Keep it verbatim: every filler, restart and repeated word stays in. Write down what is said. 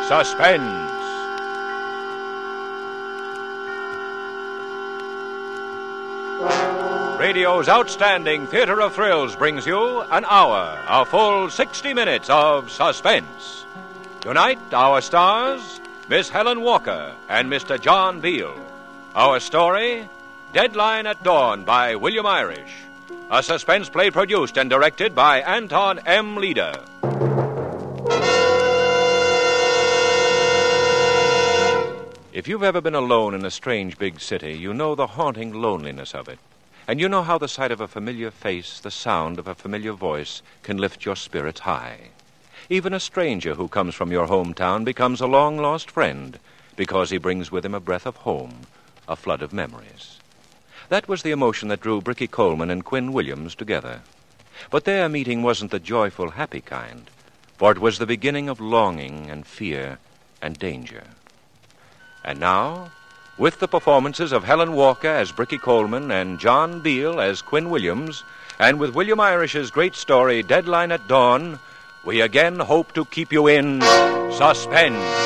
Suspense. Radio's outstanding theater of thrills brings you an hour, a full sixty minutes of suspense. Tonight, our stars, Miss Helen Walker and Mister John Beale. Our story, Deadline at Dawn by William Irish. A suspense play produced and directed by Anton M. Leader. If you've ever been alone in a strange big city, you know the haunting loneliness of it. And you know how the sight of a familiar face, the sound of a familiar voice, can lift your spirits high. Even a stranger who comes from your hometown becomes a long-lost friend because he brings with him a breath of home, a flood of memories. That was the emotion that drew Bricky Coleman and Quinn Williams together. But their meeting wasn't the joyful, happy kind, for it was the beginning of longing and fear and danger. And now, with the performances of Helen Walker as Bricky Coleman and John Beale as Quinn Williams, and with William Irish's great story, Deadline at Dawn, we again hope to keep you in suspense.